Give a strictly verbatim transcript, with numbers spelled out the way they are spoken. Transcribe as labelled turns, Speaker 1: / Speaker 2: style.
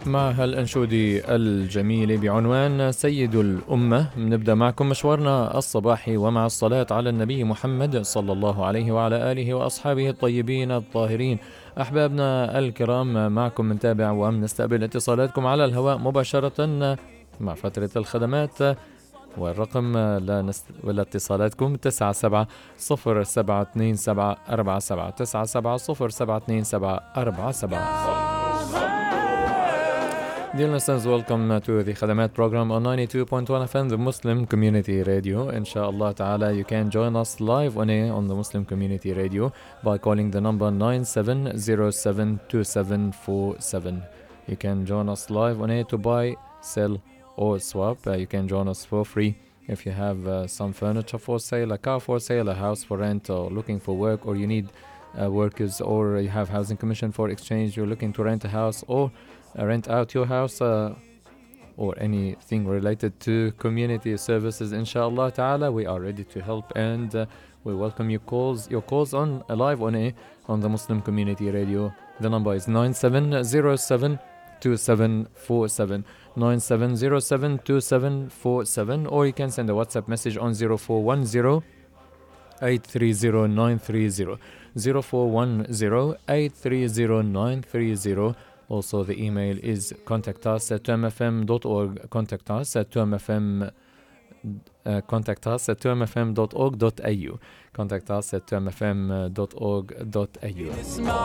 Speaker 1: مع هالأنشودة الجميلة بعنوان سيد الأمة. نبدأ معكم مشوارنا الصباحي ومع الصلاة على النبي محمد صلى الله عليه وعلى آله وأصحابه الطيبين الطاهرين. أحبابنا الكرام، معكم منتابع ومنستقبل اتصالاتكم على الهواء مباشرة مع فترة الخدمات، والرقم لاتصالاتكم تسعة سبعة صفر سبعة اثنين سبعة أربعة سبعة تسعة سبعة صفر سبعة اثنين سبعة أربعة سبعة. Dear listeners, welcome to the Khadamat program on ninety-two point one F M, the Muslim Community Radio. Inshallah ta'ala, you can join us live on air on the Muslim Community Radio by calling the number nine seven zero seven two seven four seven. You can join us live on air to buy, sell or swap. Uh, you can join us for free if you have uh, some furniture for sale, a car for sale, a house for rent, or looking for work, or you need uh, workers, or you have housing commission for exchange, you're looking to rent a house or Uh, rent out your house, uh, or anything related to community services. Inshallah ta'ala, we are ready to help, and uh, we welcome your calls your calls on uh, live on air on the Muslim Community Radio. The number is nine seven zero seven two seven four seven nine seven zero seven two seven four seven, or you can send a WhatsApp message on zero four one zero eight three zero nine three zero zero four one zero eight three zero nine three zero. Also, the email is contact us at two m f m dot org. Contact us at two m f m. Uh, contact us at two m f m dot org dot a u. Contact us at two m f m dot org dot a u.